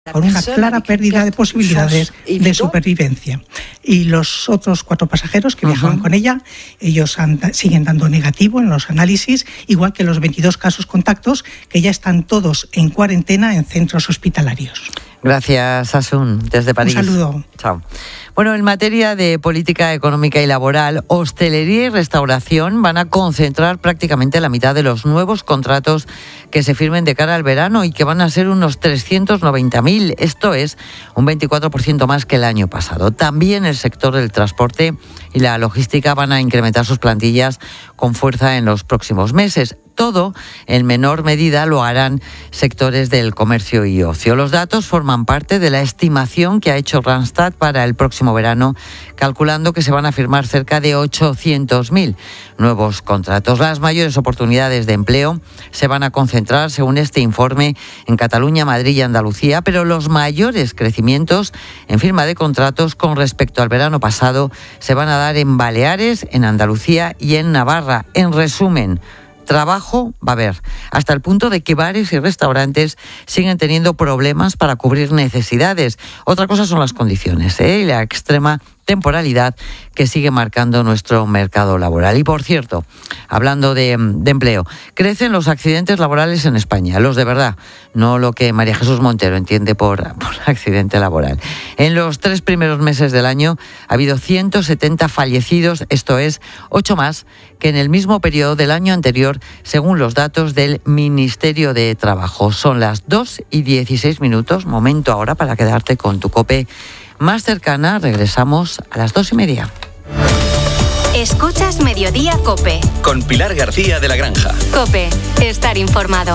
con una clara pérdida de posibilidades de supervivencia. Y los otros 4 pasajeros que viajaban con ella, ellos siguen dando negativo en los análisis, igual que los 22 casos contactos, que ya están todos en cuarentena en centros hospitalarios. Gracias, Asun, desde París. Un saludo. Chao. Bueno, en materia de política económica y laboral, hostelería y restauración van a concentrar prácticamente la mitad de los nuevos contratos que se firmen de cara al verano y que van a ser unos 390.000. Esto es un 24% más que el año pasado. También el sector del transporte y la logística van a incrementar sus plantillas con fuerza en los próximos meses. Todo, en menor medida, lo harán sectores del comercio y ocio. Los datos forman parte de la estimación que ha hecho Randstad para el próximo verano, calculando que se van a firmar cerca de 800.000 nuevos contratos. Las mayores oportunidades de empleo se van a concentrar, según este informe, en Cataluña, Madrid y Andalucía, pero los mayores crecimientos en firma de contratos con respecto al verano pasado se van a dar en Baleares, en Andalucía y en Navarra. En resumen, trabajo va a haber, hasta el punto de que bares y restaurantes siguen teniendo problemas para cubrir necesidades. Otra cosa son las condiciones, y la extrema temporalidad que sigue marcando nuestro mercado laboral. Y por cierto, hablando de empleo, crecen los accidentes laborales en España, los de verdad, no lo que María Jesús Montero entiende por accidente laboral. En los 3 primeros meses del año ha habido 170 fallecidos, esto es 8 más que en el mismo periodo del año anterior, según los datos del Ministerio de Trabajo. Son las 2:16, momento ahora para quedarte con tu COPE más cercana. Regresamos a las 2:30. Escuchas Mediodía COPE. Con Pilar García de la Granja. COPE, estar informado.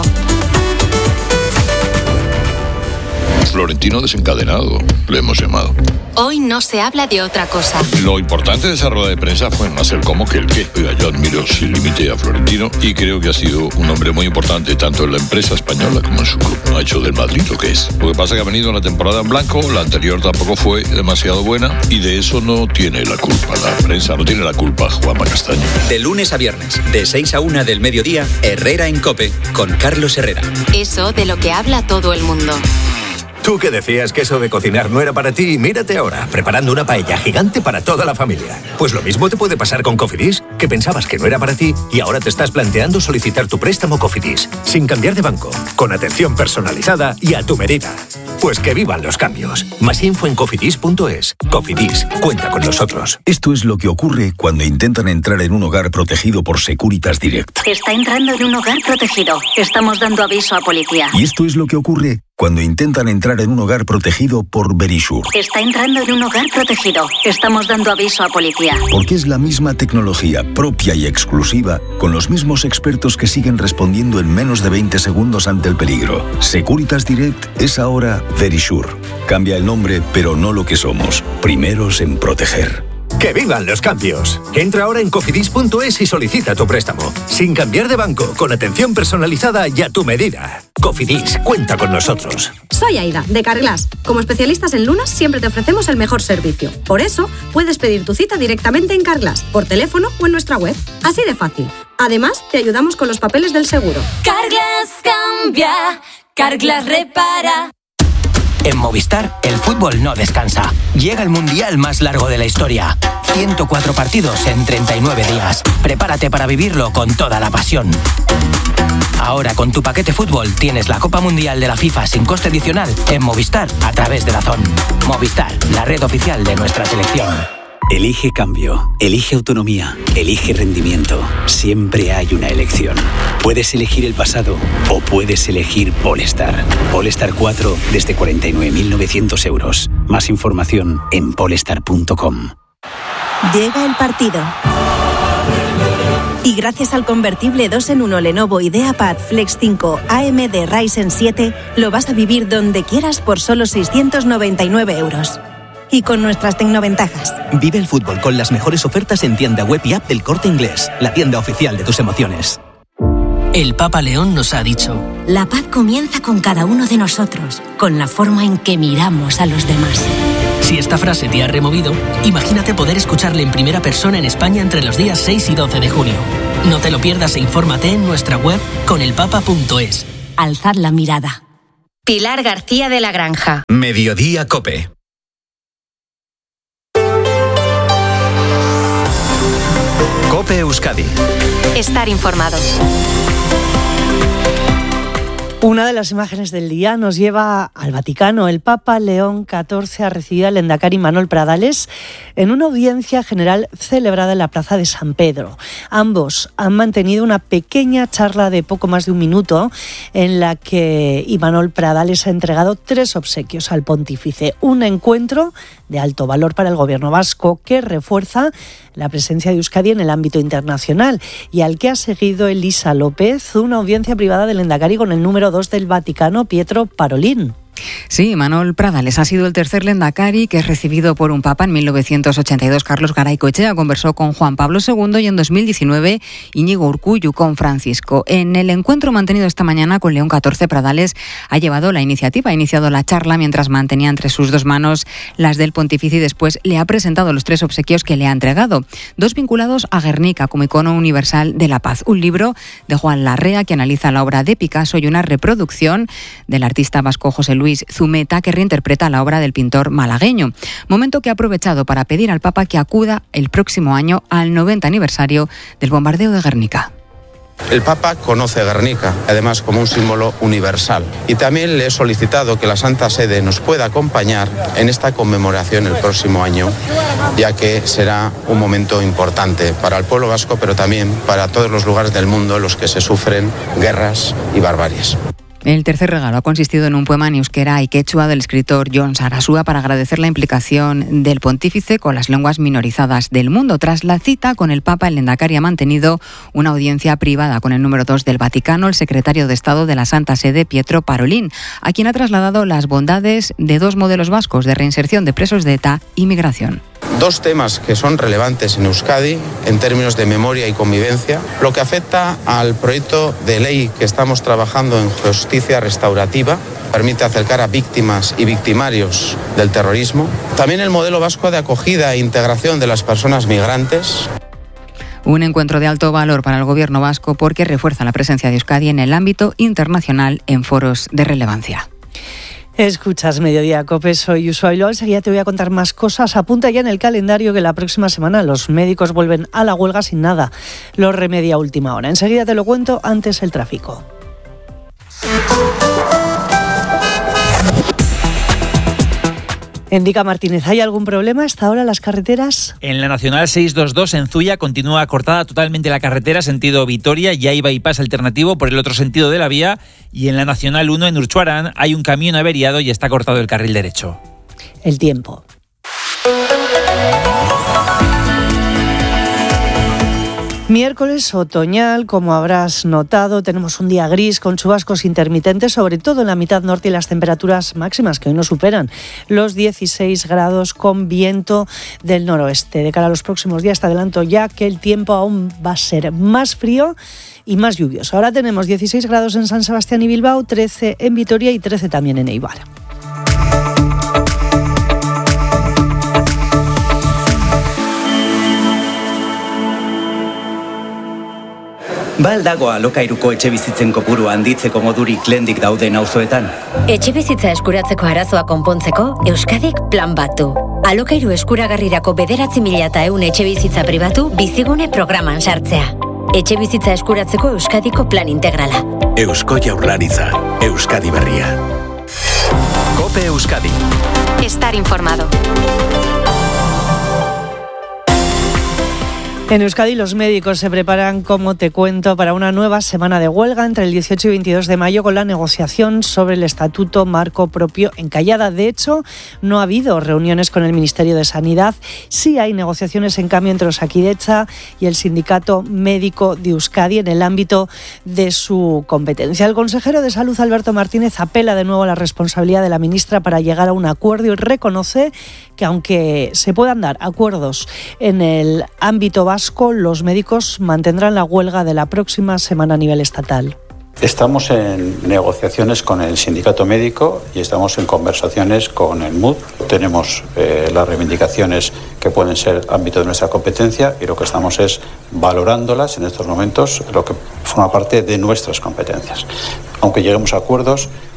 Florentino desencadenado, le hemos llamado. Hoy no se habla de otra cosa. Lo importante de esa rueda de prensa fue más el cómo que el qué. Oiga, yo admiro sin límite a Florentino y creo que ha sido un hombre muy importante tanto en la empresa española como en su club. No ha hecho del Madrid lo que es. Lo que pasa es que ha venido una temporada en blanco, la anterior tampoco fue demasiado buena y de eso no tiene la culpa la prensa, no tiene la culpa Juanma Castaño. De lunes a viernes, de 6 a 1 del mediodía, Herrera en COPE, con Carlos Herrera. Eso de lo que habla todo el mundo. Tú que decías que eso de cocinar no era para ti, mírate ahora, preparando una paella gigante para toda la familia. Pues lo mismo te puede pasar con Cofidis, que pensabas que no era para ti y ahora te estás planteando solicitar tu préstamo Cofidis, sin cambiar de banco, con atención personalizada y a tu medida. Pues que vivan los cambios. Más info en cofidis.es. Cofidis, cuenta con nosotros. Esto es lo que ocurre cuando intentan entrar en un hogar protegido por Securitas Direct. Está entrando en un hogar protegido. Estamos dando aviso a policía. Y esto es lo que ocurre cuando intentan entrar en un hogar protegido por Verisure. Está entrando en un hogar protegido. Estamos dando aviso a policía. Porque es la misma tecnología propia y exclusiva, con los mismos expertos que siguen respondiendo en menos de 20 segundos ante el peligro. Securitas Direct es ahora Verisure. Cambia el nombre, pero no lo que somos. Primeros en proteger. ¡Que vivan los cambios! Entra ahora en cofidis.es y solicita tu préstamo. Sin cambiar de banco, con atención personalizada y a tu medida. Cofidis, cuenta con nosotros. Soy Aida, de Carglass. Como especialistas en lunas, siempre te ofrecemos el mejor servicio. Por eso, puedes pedir tu cita directamente en Carglass, por teléfono o en nuestra web. Así de fácil. Además, te ayudamos con los papeles del seguro. Carglass cambia, Carglass repara. En Movistar, el fútbol no descansa. Llega el mundial más largo de la historia. 104 partidos en 39 días. Prepárate para vivirlo con toda la pasión. Ahora con tu paquete fútbol tienes la Copa Mundial de la FIFA sin coste adicional en Movistar a través de DAZN. Movistar, la red oficial de nuestra selección. Elige cambio, elige autonomía, elige rendimiento. Siempre hay una elección. Puedes elegir el pasado o puedes elegir Polestar. Polestar 4 desde 49.900 euros. Más información en polestar.com. Llega el partido. Y gracias al convertible 2-en-1 Lenovo IdeaPad Flex 5 AMD Ryzen 7, lo vas a vivir donde quieras por solo 699 euros. Y con nuestras tecnoventajas. Vive el fútbol con las mejores ofertas en tienda web y app del Corte Inglés, la tienda oficial de tus emociones. El Papa León nos ha dicho: la paz comienza con cada uno de nosotros, con la forma en que miramos a los demás. Si esta frase te ha removido, imagínate poder escucharle en primera persona en España entre los días 6 y 12 de junio. No te lo pierdas e infórmate en nuestra web conelpapa.es. Alzad la mirada. Pilar García de la Granja. Mediodía COPE. COPE Euskadi. Estar informado. Una de las imágenes del día nos lleva al Vaticano. El Papa León XIV ha recibido al lehendakari Manuel Pradales en una audiencia general celebrada en la Plaza de San Pedro. Ambos han mantenido una pequeña charla de poco más de un minuto en la que Imanol Pradales ha entregado 3 obsequios al pontífice. Un encuentro de alto valor para el gobierno vasco que refuerza la presencia de Euskadi en el ámbito internacional y al que ha seguido Elisa López, una audiencia privada del lehendakari con el número 2 del Vaticano, Pietro Parolin. Sí, Manuel Pradales ha sido el tercer lehendakari que es recibido por un papa. En 1982 Carlos Garaycoechea conversó con Juan Pablo II y en 2019 Íñigo Urkullu con Francisco. En el encuentro mantenido esta mañana con León XIV, Pradales ha llevado la iniciativa, ha iniciado la charla mientras mantenía entre sus 2 manos las del pontífice y después le ha presentado los 3 obsequios que le ha entregado. 2 vinculados a Guernica como icono universal de la paz. Un libro de Juan Larrea que analiza la obra de Picasso y una reproducción del artista vasco José Luis Zumeta que reinterpreta la obra del pintor malagueño. Momento que ha aprovechado para pedir al Papa que acuda el próximo año al 90 aniversario del bombardeo de Guernica. El Papa conoce Guernica, además como un símbolo universal. Y también le he solicitado que la Santa Sede nos pueda acompañar en esta conmemoración el próximo año, ya que será un momento importante para el pueblo vasco, pero también para todos los lugares del mundo en los que se sufren guerras y barbaries. El tercer regalo ha consistido en un poema en euskera y quechua del escritor Jon Sarasua para agradecer la implicación del pontífice con las lenguas minorizadas del mundo. Tras la cita con el Papa, el lehendakari ha mantenido una audiencia privada con el número 2 del Vaticano, el secretario de Estado de la Santa Sede, Pietro Parolin, a quien ha trasladado las bondades de 2 modelos vascos de reinserción de presos de ETA y migración. 2 temas que son relevantes en Euskadi en términos de memoria y convivencia. Lo que afecta al proyecto de ley que estamos trabajando en justicia restaurativa, permite acercar a víctimas y victimarios del terrorismo. También el modelo vasco de acogida e integración de las personas migrantes. Un encuentro de alto valor para el gobierno vasco porque refuerza la presencia de Euskadi en el ámbito internacional en foros de relevancia. Escuchas Mediodía COPE, soy Usua Iloa. Enseguida te voy a contar más cosas. Apunta ya en el calendario que la próxima semana los médicos vuelven a la huelga sin nada. Lo remedia a última hora. Enseguida te lo cuento, antes el tráfico. Indica Martínez, ¿hay algún problema hasta ahora en las carreteras? En la Nacional 622 en Zuya continúa cortada totalmente la carretera sentido Vitoria, ya hay bypass alternativo por el otro sentido de la vía, y en la Nacional 1 en Urchuarán hay un camión averiado y está cortado el carril derecho. El tiempo. Miércoles otoñal, como habrás notado, tenemos un día gris con chubascos intermitentes, sobre todo en la mitad norte, y las temperaturas máximas que hoy no superan los 16 grados con viento del noroeste. De cara a los próximos días te adelanto ya que el tiempo aún va a ser más frío y más lluvioso. Ahora tenemos 16 grados en San Sebastián y Bilbao, 13 en Vitoria y 13 también en Eibar. Ba al dago alokairuko etxebizitzen kopuru handitzeko modurik lehendik dauden auzoetan? Etxebizitza eskuratzeko arazoa konpontzeko, Euskadik plan bat du. Alokairu eskuragarrirako 9.100 etxebizitza pribatu bizigune programan sartzea. Etxebizitza eskuratzeko Euskadiko plan integrala. Eusko Jaurlaritza, Euskadi berria. COPE Euskadi. Estar informado. En Euskadi los médicos se preparan, como te cuento, para una nueva semana de huelga entre el 18 y 22 de mayo con la negociación sobre el estatuto marco propio encallada. De hecho, no ha habido reuniones con el Ministerio de Sanidad. Sí hay negociaciones, en cambio, entre Osakidetza y el Sindicato Médico de Euskadi en el ámbito de su competencia. El consejero de Salud, Alberto Martínez, apela de nuevo a la responsabilidad de la ministra para llegar a un acuerdo y reconoce que aunque se puedan dar acuerdos en el ámbito vasco, los médicos mantendrán la huelga de la próxima semana a nivel estatal. Estamos en negociaciones con el sindicato médico y estamos en conversaciones con el MUD. Tenemos las reivindicaciones que pueden ser ámbito de nuestra competencia y lo que estamos es valorándolas en estos momentos, lo que forma parte de nuestras competencias. Aunque lleguemos a acuerdos,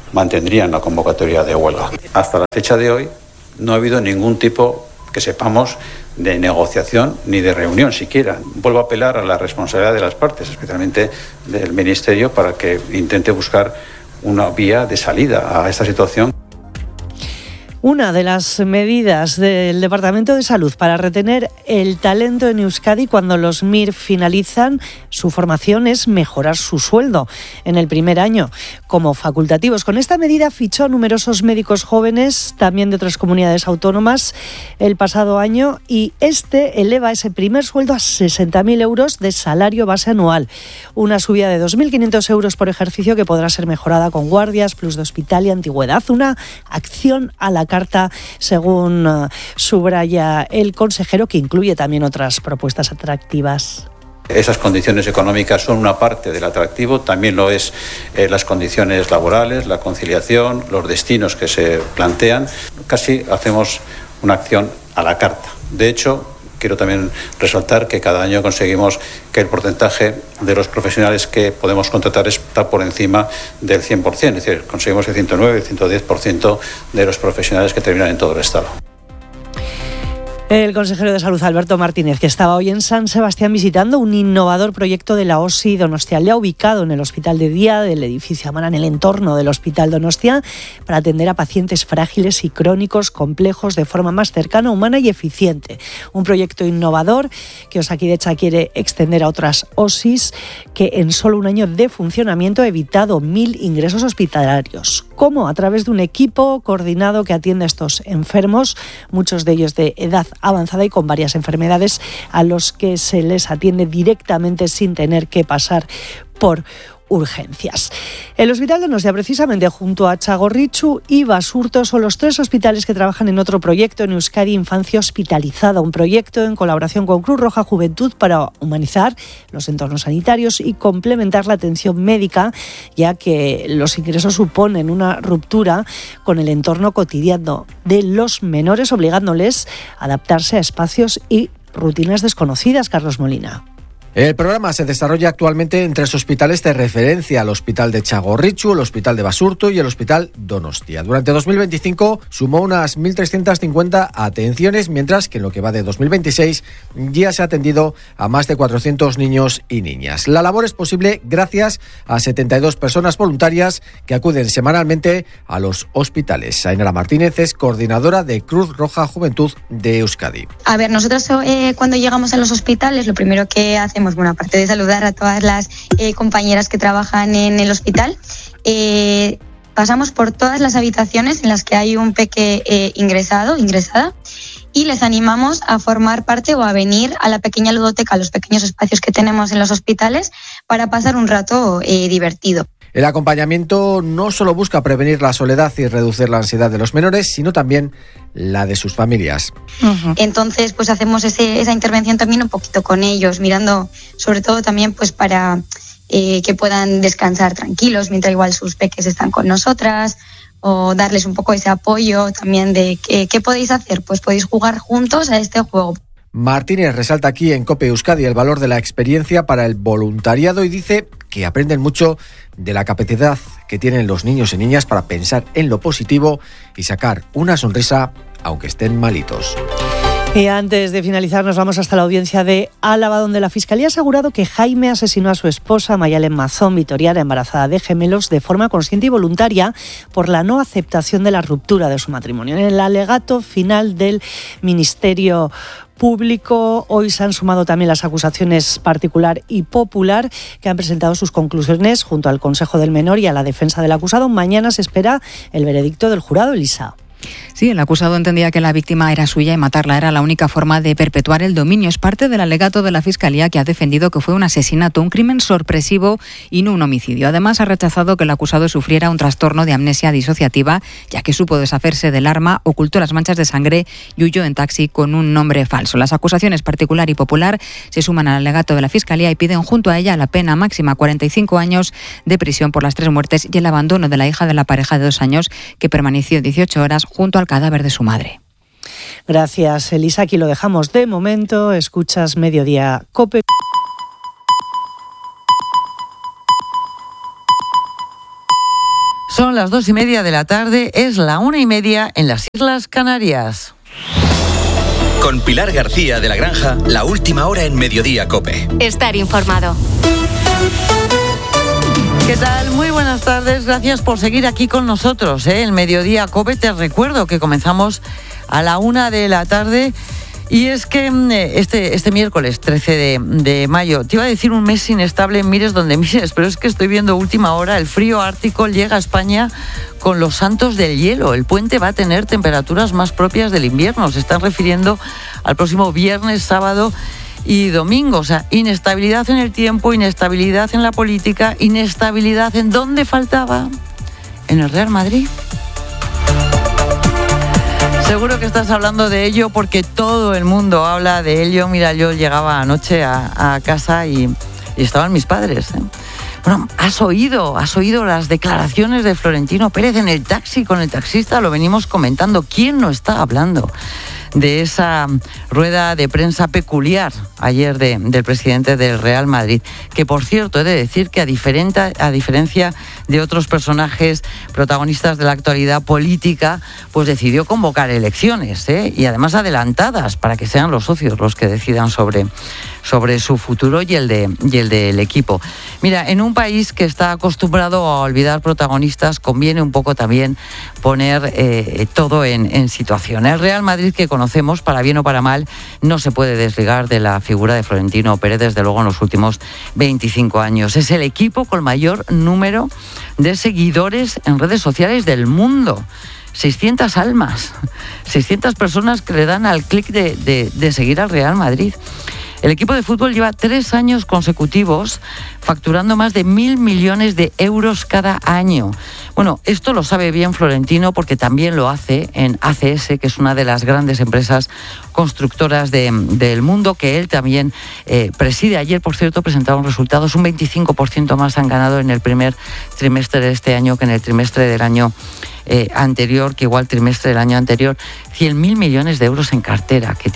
mantendrían la convocatoria de huelga. Hasta la fecha de hoy no ha habido ningún tipo, que sepamos, de negociación ni de reunión siquiera. Vuelvo a apelar a la responsabilidad de las partes, especialmente del Ministerio, para que intente buscar una vía de salida a esta situación. Una de las medidas del Departamento de Salud para retener el talento en Euskadi cuando los MIR finalizan su formación es mejorar su sueldo en el primer año como facultativos. Con esta medida fichó a numerosos médicos jóvenes, también de otras comunidades autónomas, el pasado año, y este eleva ese primer sueldo a 60.000 euros de salario base anual. Una subida de 2.500 euros por ejercicio que podrá ser mejorada con guardias, plus de hospital y antigüedad. Una acción a la carta, según subraya el consejero, que incluye también otras propuestas atractivas. Esas condiciones económicas son una parte del atractivo, también lo es las condiciones laborales, la conciliación, los destinos que se plantean. Casi hacemos una acción a la carta. De hecho, quiero también resaltar que cada año conseguimos que el porcentaje de los profesionales que podemos contratar está por encima del 100%, es decir, conseguimos el 109, el 110% de los profesionales que terminan en todo el Estado. El consejero de Salud, Alberto Martínez, que estaba hoy en San Sebastián visitando un innovador proyecto de la OSI Donostialdea ubicado en el Hospital de Día del edificio Amara, en el entorno del Hospital Donostia, para atender a pacientes frágiles y crónicos complejos de forma más cercana, humana y eficiente. Un proyecto innovador que Osakidetza quiere extender a otras OSIs, que en solo un año de funcionamiento ha evitado 1.000 ingresos hospitalarios. ¿Cómo? A través de un equipo coordinado que atiende a estos enfermos, muchos de ellos de edad avanzada y con varias enfermedades, a los que se les atiende directamente sin tener que pasar por urgencias. El Hospital Donostia, precisamente junto a Txagorritxu y Basurto, son los tres hospitales que trabajan en otro proyecto en Euskadi, Infancia Hospitalizada, un proyecto en colaboración con Cruz Roja Juventud para humanizar los entornos sanitarios y complementar la atención médica, ya que los ingresos suponen una ruptura con el entorno cotidiano de los menores, obligándoles a adaptarse a espacios y rutinas desconocidas. Carlos Molina. El programa se desarrolla actualmente en 3 hospitales de referencia: el Hospital de Txagorritxu, el Hospital de Basurto y el Hospital Donostia. Durante 2025 sumó unas 1.350 atenciones, mientras que en lo que va de 2026 ya se ha atendido a más de 400 niños y niñas. La labor es posible gracias a 72 personas voluntarias que acuden semanalmente a los hospitales. Ainara Martínez es coordinadora de Cruz Roja Juventud de Euskadi. A ver, nosotros cuando llegamos a los hospitales, lo primero que hacemos, bueno, aparte de saludar a todas las compañeras que trabajan en el hospital, pasamos por todas las habitaciones en las que hay un peque ingresada, y les animamos a formar parte o a venir a la pequeña ludoteca, a los pequeños espacios que tenemos en los hospitales, para pasar un rato divertido. El acompañamiento no solo busca prevenir la soledad y reducir la ansiedad de los menores, sino también la de sus familias. Entonces, pues hacemos esa intervención también un poquito con ellos, mirando sobre todo también pues para que puedan descansar tranquilos mientras igual sus peques están con nosotras, o darles un poco ese apoyo también de ¿qué podéis hacer? Pues podéis jugar juntos a este juego. Martínez resalta aquí en COPE Euskadi el valor de la experiencia para el voluntariado y dice que aprenden mucho de la capacidad que tienen los niños y niñas para pensar en lo positivo y sacar una sonrisa aunque estén malitos. Y antes de finalizar nos vamos hasta la audiencia de Álava, donde la Fiscalía ha asegurado que Jaime asesinó a su esposa Mayalen Mazón Vitoriana, embarazada de gemelos, de forma consciente y voluntaria por la no aceptación de la ruptura de su matrimonio. En el alegato final del Ministerio Público hoy se han sumado también las acusaciones particular y popular, que han presentado sus conclusiones junto al Consejo del Menor y a la defensa del acusado. Mañana se espera el veredicto del jurado, Elisa. Sí, el acusado entendía que la víctima era suya y matarla era la única forma de perpetuar el dominio. Es parte del alegato de la Fiscalía, que ha defendido que fue un asesinato, un crimen sorpresivo y no un homicidio. Además, ha rechazado que el acusado sufriera un trastorno de amnesia disociativa, ya que supo deshacerse del arma, ocultó las manchas de sangre y huyó en taxi con un nombre falso. Las acusaciones particular y popular se suman al alegato de la Fiscalía y piden junto a ella la pena máxima, 45 años de prisión por las 3 muertes y el abandono de la hija de la pareja de 2 años, que permaneció 18 horas junto al cadáver de su madre. Gracias, Elisa. Aquí lo dejamos de momento. Escuchas Mediodía COPE. Son las 2:30 de la tarde, es la 1:30 en las Islas Canarias. Con Pilar García de la Granja, la última hora en Mediodía COPE. Estar informado. ¿Qué tal? Muy buenas tardes, gracias por seguir aquí con nosotros, El Mediodía COPE. Te recuerdo que comenzamos a la 1 de la tarde. Y es que este miércoles 13 de mayo, te iba a decir un mes inestable, mires donde mires, pero es que estoy viendo última hora, el frío ártico llega a España con los santos del hielo. El puente va a tener temperaturas más propias del invierno. Se están refiriendo al próximo viernes, sábado y domingo. O sea, inestabilidad en el tiempo, inestabilidad en la política, inestabilidad en dónde faltaba, en el Real Madrid. Seguro que estás hablando de ello porque todo el mundo habla de ello. Mira, yo llegaba anoche a casa y estaban mis padres. Bueno, has oído las declaraciones de Florentino Pérez en el taxi con el taxista, lo venimos comentando. ¿Quién no está hablando de esa rueda de prensa peculiar ayer del presidente del Real Madrid? Que, por cierto, he de decir que a diferencia de otros personajes protagonistas de la actualidad política, pues decidió convocar elecciones, y además adelantadas, para que sean los socios los que decidan sobre su futuro y el del equipo. Mira, en un país que está acostumbrado a olvidar protagonistas, conviene un poco también poner todo en situación. El Real Madrid que conocemos, para bien o para mal, no se puede desligar de la figura de Florentino Pérez, desde luego en los últimos 25 años. Es el equipo con mayor número de seguidores en redes sociales del mundo. 600 almas, 600 personas que le dan al clic de seguir al Real Madrid. El equipo de fútbol lleva 3 años consecutivos facturando más de 1.000 millones de euros cada año. Bueno, esto lo sabe bien Florentino porque también lo hace en ACS, que es una de las grandes empresas constructoras del mundo, que él también preside. Ayer, por cierto, presentaron resultados, un 25% más han ganado en el primer trimestre de este año que en el trimestre del año anterior, que igual trimestre del año anterior. 100.000 millones de euros en cartera que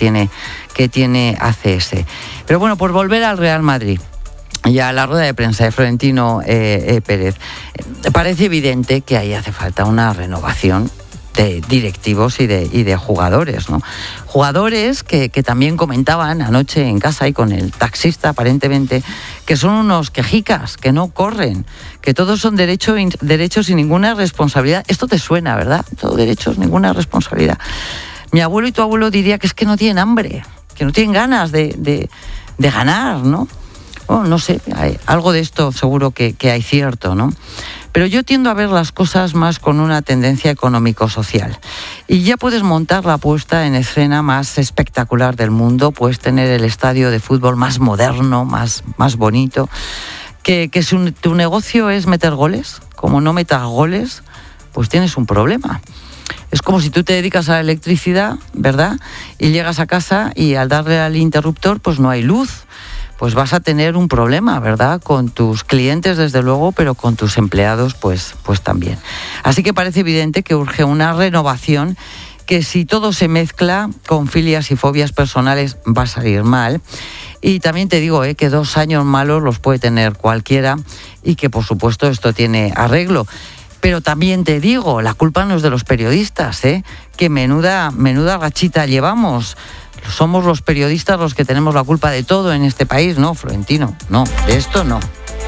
tiene ACS. Pero bueno, por volver al Real Madrid y a la rueda de prensa de Florentino Pérez, parece evidente que ahí hace falta una renovación de directivos y de jugadores, ¿no? Jugadores que también comentaban anoche en casa y con el taxista, aparentemente, que son unos quejicas, que no corren, que todos son derechos y ninguna responsabilidad. Esto te suena, ¿verdad? Todo derechos, ninguna responsabilidad. Mi abuelo y tu abuelo diría que es que no tienen hambre, que no tienen ganas de ganar, ¿no? Bueno, no sé, algo de esto seguro que hay cierto, ¿no? Pero yo tiendo a ver las cosas más con una tendencia económico-social. Y ya puedes montar la puesta en escena más espectacular del mundo, puedes tener el estadio de fútbol más moderno, más bonito, que si tu negocio es meter goles, como no metas goles, pues tienes un problema. Es como si tú te dedicas a la electricidad, ¿verdad? Y llegas a casa y al darle al interruptor, pues no hay luz. Pues vas a tener un problema, ¿verdad? Con tus clientes, desde luego, pero con tus empleados, pues también. Así que parece evidente que urge una renovación, que si todo se mezcla con filias y fobias personales va a salir mal. Y también te digo que 2 años malos los puede tener cualquiera y que, por supuesto, esto tiene arreglo. Pero también te digo, la culpa no es de los periodistas, que menuda rachita llevamos. Somos los periodistas los que tenemos la culpa de todo en este país, ¿no, Florentino? No, de esto no.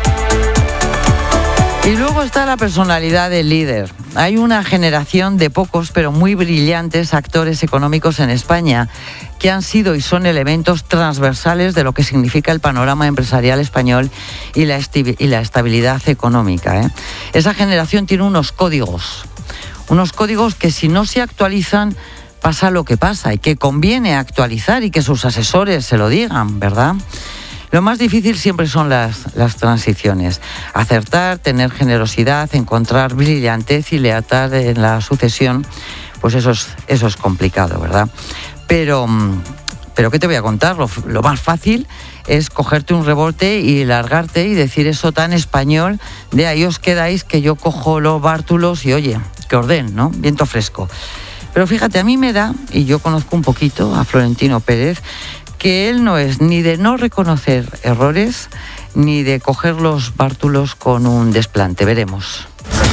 Y luego está la personalidad del líder. Hay una generación de pocos pero muy brillantes actores económicos en España que han sido y son elementos transversales de lo que significa el panorama empresarial español y la estabilidad económica. Esa generación tiene unos códigos que si no se actualizan pasa lo que pasa y que conviene actualizar y que sus asesores se lo digan, ¿verdad? Lo más difícil siempre son las transiciones. Acertar, tener generosidad, encontrar brillantez y lealtad en la sucesión, pues eso es complicado, ¿verdad? Pero ¿qué te voy a contar? Lo más fácil es cogerte un rebote y largarte y decir eso tan español de ahí os quedáis que yo cojo los bártulos y oye, que orden, ¿no? Viento fresco. Pero fíjate, a mí me da, y yo conozco un poquito a Florentino Pérez, que él no es ni de no reconocer errores, ni de coger los bártulos con un desplante. Veremos.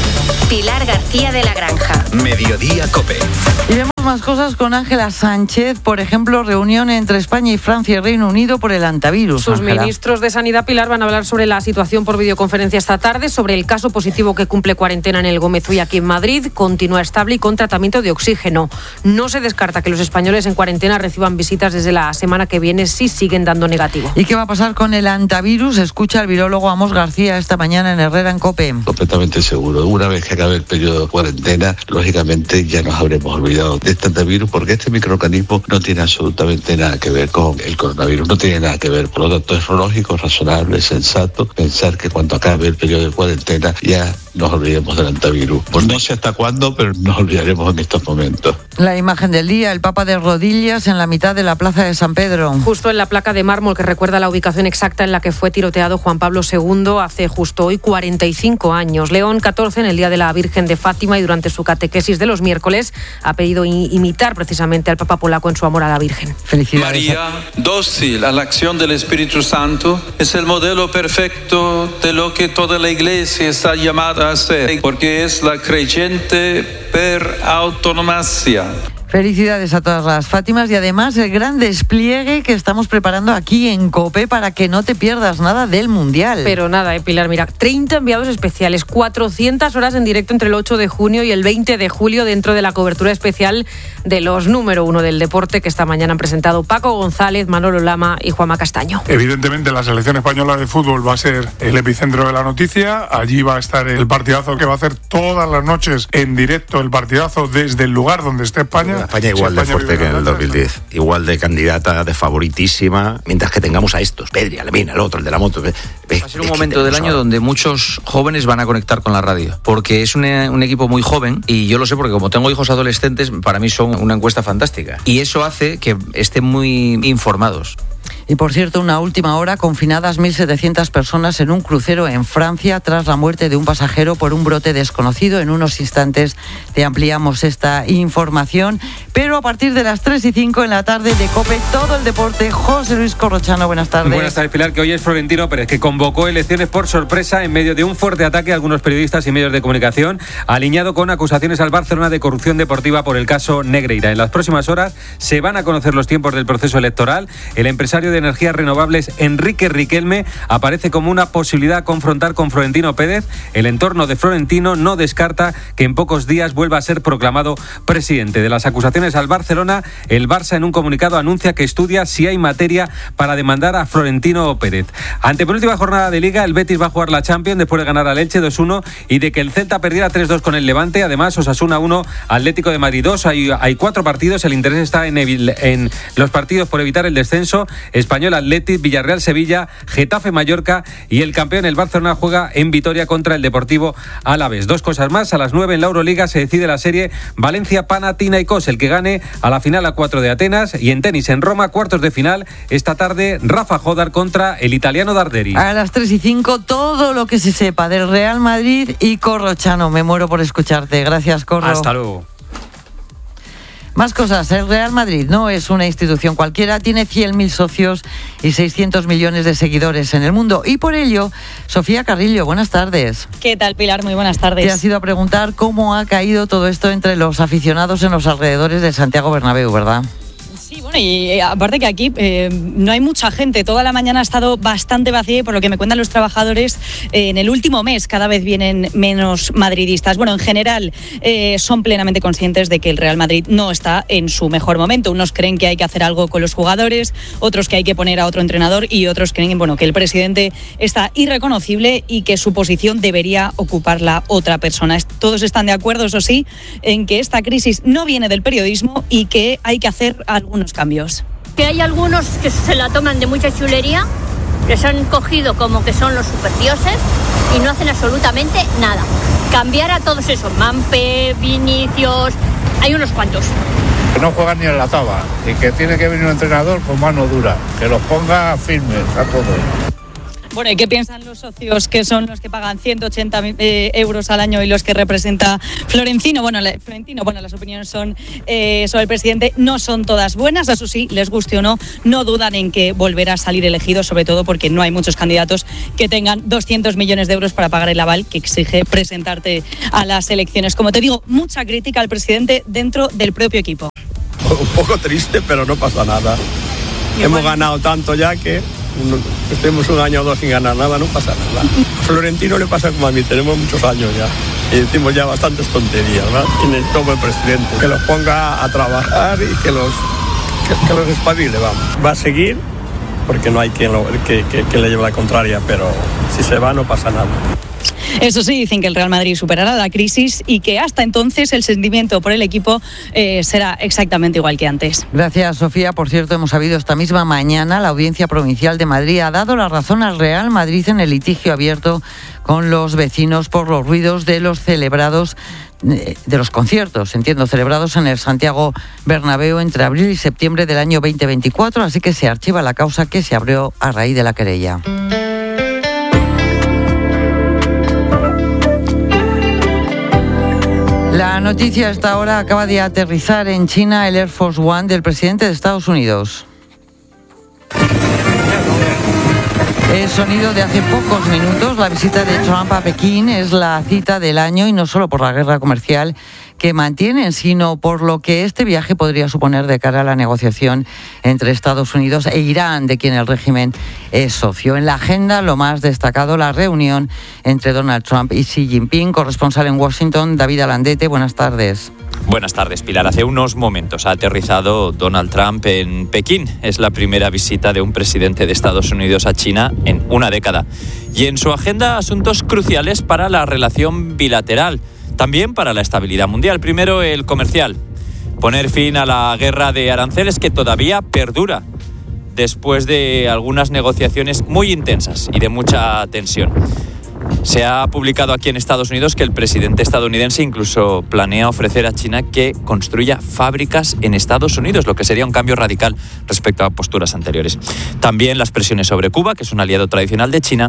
Pilar García de la Granja. Mediodía COPE. Y vemos más cosas con Ángela Sánchez, por ejemplo, reunión entre España y Francia y Reino Unido por el antivirus. Sus ministros de Sanidad, Pilar, van a hablar sobre la situación por videoconferencia esta tarde, sobre el caso positivo que cumple cuarentena en el Gómez Uy aquí en Madrid, continúa estable y con tratamiento de oxígeno. No se descarta que los españoles en cuarentena reciban visitas desde la semana que viene si siguen dando negativo. ¿Y qué va a pasar con el antivirus? Escucha al virólogo Amos García esta mañana en Herrera en COPE. Completamente seguro. Una vez que acabe el periodo de cuarentena, lógicamente ya nos habremos olvidado de este antivirus, porque este microorganismo no tiene absolutamente nada que ver con el coronavirus, no tiene nada que ver. Por lo tanto, es lógico, razonable, sensato pensar que cuando acabe el periodo de cuarentena ya nos olvidemos del antivirus. Pues no sé hasta cuándo, pero nos olvidaremos en estos momentos. La imagen del día, el Papa de rodillas en la mitad de la plaza de San Pedro. Justo en la placa de mármol que recuerda la ubicación exacta en la que fue tiroteado Juan Pablo II hace justo hoy 45 años. León XIV, en el Día de la Virgen de Fátima y durante su catequesis de los miércoles, ha pedido imitar precisamente al Papa polaco en su amor a la Virgen. Felicidades. María, dócil a la acción del Espíritu Santo, es el modelo perfecto de lo que toda la Iglesia está llamada a ser, porque es la creyente per autonomacia. Felicidades a todas las Fátimas y además el gran despliegue que estamos preparando aquí en COPE para que no te pierdas nada del Mundial. Pero nada, Pilar, mira, 30 enviados especiales, 400 horas en directo entre el 8 de junio y el 20 de julio dentro de la cobertura especial de los número 1 del deporte que esta mañana han presentado Paco González, Manolo Lama y Juanma Castaño. Evidentemente la selección española de fútbol va a ser el epicentro de la noticia. Allí va a estar el partidazo que va a hacer todas las noches en directo, el partidazo desde el lugar donde esté España. España igual de fuerte que en el 2010, igual de candidata, de favoritísima, mientras que tengamos a estos, Pedri, Alemina, el otro, el de la moto. Va a ser un momento del año donde muchos jóvenes van a conectar con la radio, porque es un equipo muy joven, y yo lo sé porque como tengo hijos adolescentes, para mí son una encuesta fantástica, y eso hace que estén muy informados. Y por cierto, una última hora, confinadas 1.700 personas en un crucero en Francia tras la muerte de un pasajero por un brote desconocido. En unos instantes te ampliamos esta información, pero a partir de las 3:05 en la tarde de COPE, todo el deporte. José Luis Corrochano, buenas tardes. Buenas tardes, Pilar, que hoy es Florentino Pérez, que convocó elecciones por sorpresa en medio de un fuerte ataque a algunos periodistas y medios de comunicación, alineado con acusaciones al Barcelona de corrupción deportiva por el caso Negreira. En las próximas horas se van a conocer los tiempos del proceso electoral. El empresario de energías renovables Enrique Riquelme aparece como una posibilidad a confrontar con Florentino Pérez. El entorno de Florentino no descarta que en pocos días vuelva a ser proclamado presidente. De las acusaciones al Barcelona, el Barça en un comunicado anuncia que estudia si hay materia para demandar a Florentino Pérez. Antepenúltima jornada de Liga, el Betis va a jugar la Champions después de ganar al Elche 2-1 y de que el Celta perdiera 3-2 con el Levante. Además, Osasuna 1, Atlético de Madrid 2. Hay 4 partidos. El interés está en los partidos por evitar el descenso. Español Athletic, Villarreal Sevilla, Getafe Mallorca y el campeón el Barcelona juega en Vitoria contra el Deportivo Alavés. 2 cosas más, a las 9 en la Euroliga se decide la serie Valencia-Panathinaikos, el que gane a la final a 4 de Atenas, y en tenis en Roma, cuartos de final, esta tarde Rafa Jodar contra el italiano Darderi. A las 3:05 todo lo que se sepa del Real Madrid y Corrochano. Me muero por escucharte. Gracias, Corro. Hasta luego. Más cosas. El Real Madrid no es una institución cualquiera, tiene 100.000 socios y 600 millones de seguidores en el mundo. Y por ello, Sofía Carrillo, buenas tardes. ¿Qué tal, Pilar? Muy buenas tardes. Te has ido a preguntar cómo ha caído todo esto entre los aficionados en los alrededores de Santiago Bernabéu, ¿verdad? Sí, bueno, y aparte que aquí no hay mucha gente. Toda la mañana ha estado bastante vacía y por lo que me cuentan los trabajadores, en el último mes cada vez vienen menos madridistas. Bueno, en general son plenamente conscientes de que el Real Madrid no está en su mejor momento. Unos creen que hay que hacer algo con los jugadores, otros que hay que poner a otro entrenador y otros creen, bueno, que el presidente está irreconocible y que su posición debería ocuparla otra persona. Todos están de acuerdo, eso sí, en que esta crisis no viene del periodismo y que hay que hacer algunos cambios. Que hay algunos que se la toman de mucha chulería, les han cogido como que son los superdioses y no hacen absolutamente nada. Cambiar a todos esos, Mampe, Vinicius, hay unos cuantos. Que no juegan ni en la tabla y que tiene que venir un entrenador con mano dura, que los ponga firmes a todos. Bueno, ¿y qué piensan los socios que son los que pagan 180 euros al año y los que representa Florentino? Bueno, las opiniones son sobre el presidente no son todas buenas, eso sí, les guste o no dudan en que volverá a salir elegido, sobre todo porque no hay muchos candidatos que tengan 200 millones de euros para pagar el aval que exige presentarte a las elecciones. Como te digo, mucha crítica al presidente dentro del propio equipo. Un poco triste, pero no pasa nada. Hemos ganado tanto ya que estemos un año o dos sin ganar nada, no pasa nada. A Florentino le pasa como a mí, tenemos muchos años ya y decimos ya bastantes tonterías, ¿verdad? Y necesitamos el presidente que los ponga a trabajar y que los espabile, vamos. Va a seguir porque no hay quien que le lleve la contraria, pero si se va no pasa nada. Eso sí, dicen que el Real Madrid superará la crisis y que hasta entonces el sentimiento por el equipo será exactamente igual que antes. Gracias, Sofía. Por cierto, hemos sabido esta misma mañana, la Audiencia Provincial de Madrid ha dado la razón al Real Madrid en el litigio abierto con los vecinos por los ruidos de los conciertos, celebrados en el Santiago Bernabéu entre abril y septiembre del año 2024, así que se archiva la causa que se abrió a raíz de la querella. La noticia hasta ahora acaba de aterrizar en China el Air Force One del presidente de Estados Unidos. El sonido de hace pocos minutos, la visita de Trump a Pekín es la cita del año y no solo por la guerra comercial que mantienen, sino por lo que este viaje podría suponer de cara a la negociación entre Estados Unidos e Irán, de quien el régimen es socio. En la agenda, lo más destacado, la reunión entre Donald Trump y Xi Jinping. Corresponsal en Washington, David Alandete, buenas tardes. Buenas tardes, Pilar. Hace unos momentos ha aterrizado Donald Trump en Pekín. Es la primera visita de un presidente de Estados Unidos a China en una década. Y en su agenda, asuntos cruciales para la relación bilateral, también para la estabilidad mundial. Primero, el comercial. Poner fin a la guerra de aranceles que todavía perdura después de algunas negociaciones muy intensas y de mucha tensión. Se ha publicado aquí en Estados Unidos que el presidente estadounidense incluso planea ofrecer a China que construya fábricas en Estados Unidos, lo que sería un cambio radical respecto a posturas anteriores. También las presiones sobre Cuba, que es un aliado tradicional de China,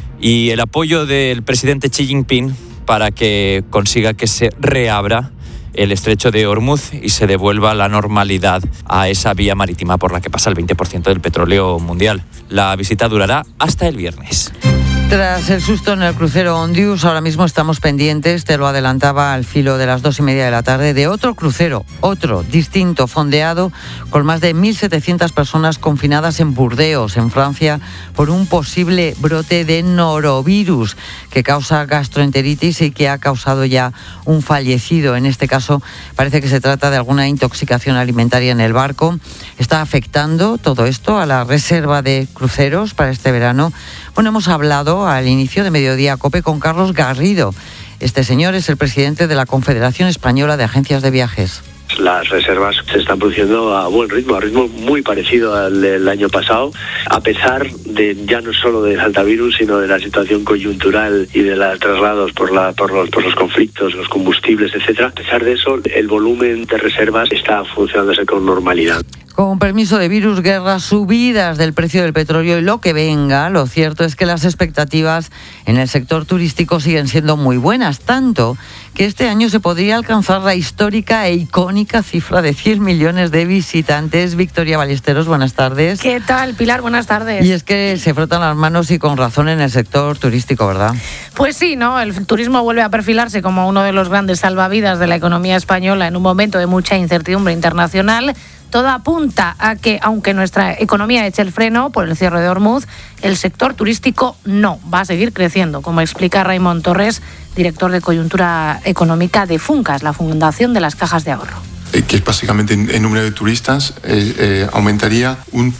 y el apoyo del presidente Xi Jinping para que consiga que se reabra el estrecho de Hormuz y se devuelva la normalidad a esa vía marítima por la que pasa el 20% del petróleo mundial. La visita durará hasta el viernes. Tras el susto en el crucero Ondius, ahora mismo estamos pendientes, te lo adelantaba al filo de las 2:30 de la tarde, de otro crucero, otro, distinto, fondeado, con más de 1.700 personas confinadas en Burdeos, en Francia, por un posible brote de norovirus que causa gastroenteritis y que ha causado ya un fallecido. En este caso, parece que se trata de alguna intoxicación alimentaria en el barco. Está afectando todo esto a la reserva de cruceros para este verano. Bueno, hemos hablado al inicio de Mediodía COPE con Carlos Garrido. Este señor es el presidente de la Confederación Española de Agencias de Viajes. Las reservas se están produciendo a buen ritmo, a ritmo muy parecido al del año pasado, a pesar de ya no solo del altavirus, sino de la situación coyuntural y de los traslados por los conflictos, los combustibles, etcétera. A pesar de eso, el volumen de reservas está funcionándose con normalidad. Con permiso de virus, guerras, subidas del precio del petróleo y lo que venga, lo cierto es que las expectativas en el sector turístico siguen siendo muy buenas, tanto que este año se podría alcanzar la histórica e icónica cifra de 100 millones de visitantes. Victoria Ballesteros, buenas tardes. ¿Qué tal, Pilar? Buenas tardes. Y es que se frotan las manos y con razón en el sector turístico, ¿verdad? Pues sí, ¿no? El turismo vuelve a perfilarse como uno de los grandes salvavidas de la economía española en un momento de mucha incertidumbre internacional. Todo apunta a que, aunque nuestra economía eche el freno por el cierre de Hormuz, el sector turístico no va a seguir creciendo, como explica Raimon Torres, director de coyuntura económica de Funcas, la Fundación de las Cajas de Ahorro. Que es básicamente el número de turistas, aumentaría un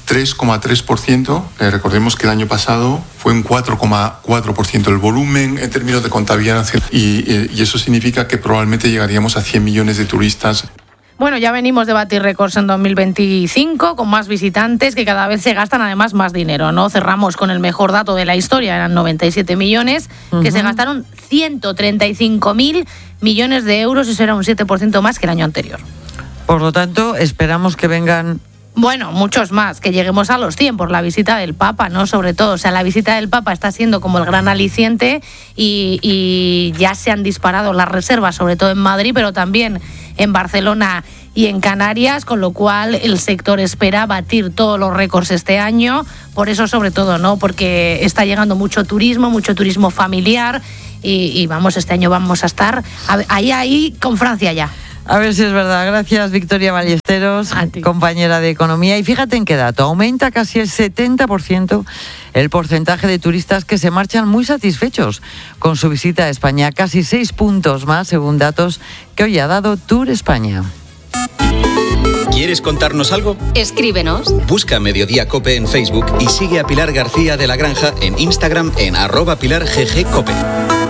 3,3%. Recordemos que el año pasado fue un 4,4% el volumen en términos de contabilidad nacional y eso significa que probablemente llegaríamos a 100 millones de turistas. Bueno, ya venimos de batir récords en 2025 con más visitantes que cada vez se gastan además más dinero, ¿no? Cerramos con el mejor dato de la historia, eran 97 millones, que se gastaron 135.000 millones de euros, eso era un 7% más que el año anterior. Por lo tanto, esperamos que vengan Bueno, muchos más, que lleguemos a los 100 por la visita del Papa, ¿no? Sobre todo, o sea, la visita del Papa está siendo como el gran aliciente y ya se han disparado las reservas, sobre todo en Madrid, pero también en Barcelona y en Canarias, con lo cual el sector espera batir todos los récords este año, por eso sobre todo, ¿no? Porque está llegando mucho turismo familiar y vamos, este año vamos a estar ahí con Francia ya. A ver si es verdad. Gracias, Victoria Ballesteros, compañera de Economía. Y fíjate en qué dato. Aumenta casi el 70% el porcentaje de turistas que se marchan muy satisfechos con su visita a España. Casi 6 puntos más, según datos que hoy ha dado Tour España. ¿Quieres contarnos algo? Escríbenos. Busca Mediodía Cope en Facebook y sigue a Pilar García de la Granja en Instagram en @PilarGGCope.